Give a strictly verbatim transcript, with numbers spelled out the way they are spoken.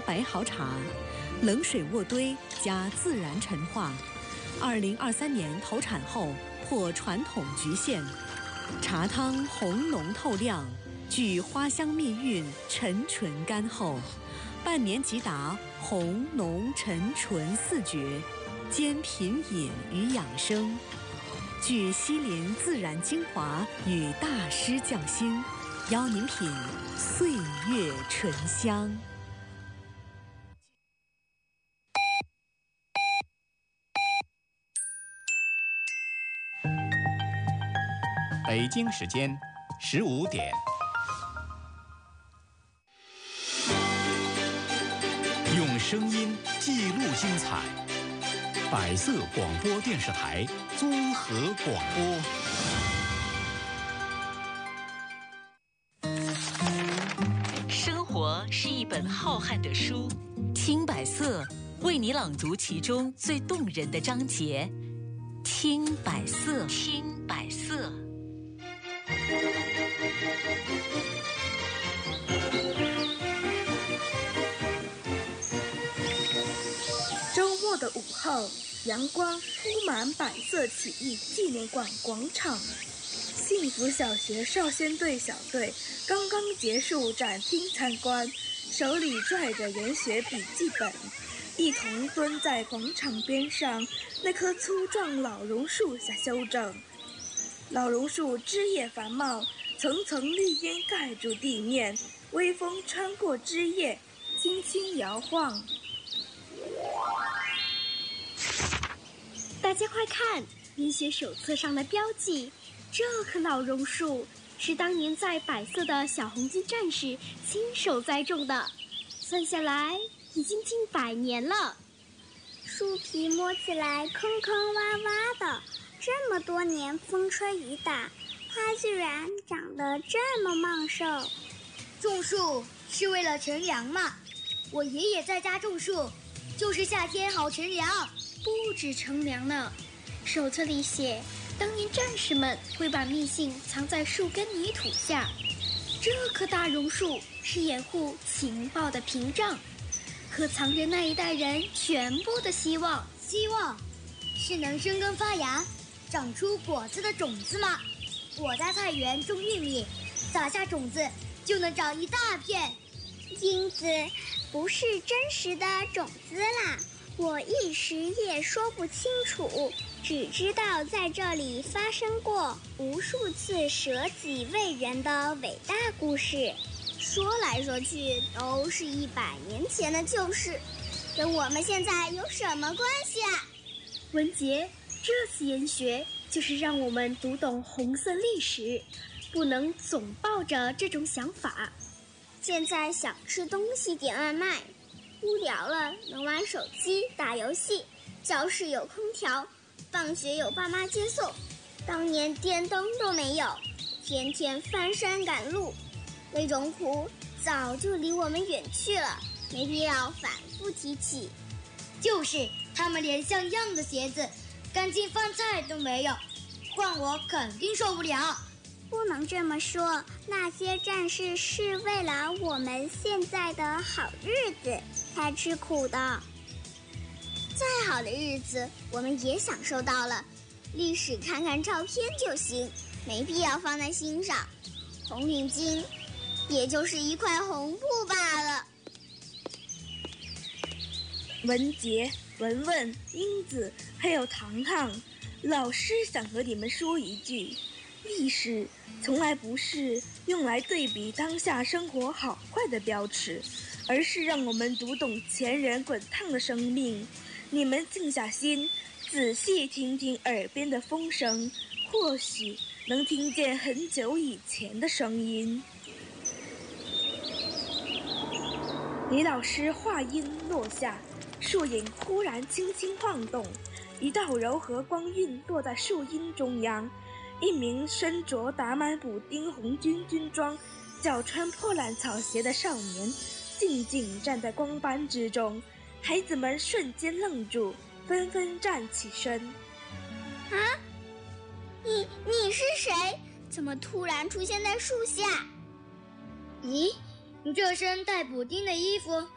白毫茶，冷水渥堆加自然陈化。二零二三年投产后破传统局限，茶汤红浓透亮，具花香蜜韵，沉醇甘厚，半年即达红浓沉醇四绝，兼品饮与养生，具西林自然精华与大师匠心，邀您品岁月醇香。 北京时间十五点。用声音记录精彩，百色广播电视台综合广播。 生活是一本浩瀚的书，听百色为你朗读其中最动人的章节。听百色，听百色。 周末的午后，阳光铺满百色起义纪念馆广场。幸福小学少先队小队刚刚结束展厅参观，手里拽着研学笔记本，一同蹲在广场边上那棵粗壮老榕树下休整。老榕树枝叶繁茂，层层绿荫盖住地面，微风穿过枝叶，轻轻摇晃。 大家快看，医学手册上的标记，这棵老榕树是当年在百色的小红军战士亲手栽种的，算下来已经近百年了。 树皮摸起来坑坑洼洼的，这么多年风吹雨打，它居然长得这么茂盛。 种树是为了乘凉嘛，我爷爷在家种树，就是夏天好乘凉。 不止乘凉呢，手册里写，当年战士们会把密信藏在树根泥土下，这棵大榕树是掩护情报的屏障，可藏着那一代人全部的希望。 希望是能生根发芽长出果子的种子吗？我在菜园种玉米，撒下种子就能长一大片。 英子，不是真实的种子啦，我一时也说不清楚，只知道在这里发生过无数次舍己为人的伟大故事。说来说去都是一百年前的旧事，跟我们现在有什么关系啊？ 文杰，这次研学就是让我们读懂红色历史，不能总抱着这种想法。 现在想吃东西点外卖，无聊了能玩手机打游戏，教室有空调，放学有爸妈接送。当年电灯都没有，天天翻山赶路，那种苦早就离我们远去了，没必要反复提起。 就是他们连像样的鞋子、干净饭菜都没有，换我肯定受不了。 不能这么说，那些战士是为了我们现在的好日子才吃苦的。再好的日子我们也享受到了，历史看看照片就行，没必要放在心上。红领巾也就是一块红布罢了。 文杰、文文、英子还有糖糖，老师想和你们说一句，历史从来不是用来对比当下生活好坏的标尺，而是让我们读懂前人滚烫的生命。你们静下心，仔细听听耳边的风声，或许能听见很久以前的声音。李老师话音落下，树影忽然轻轻晃动，一道柔和光晕落在树荫中央。一名身着打满补丁红军军装、脚穿破烂草鞋的少年静静站在光斑之中，孩子们瞬间愣住，纷纷站起身。 啊，你你是谁？怎么突然出现在树下？ 咦，你这身带补丁的衣服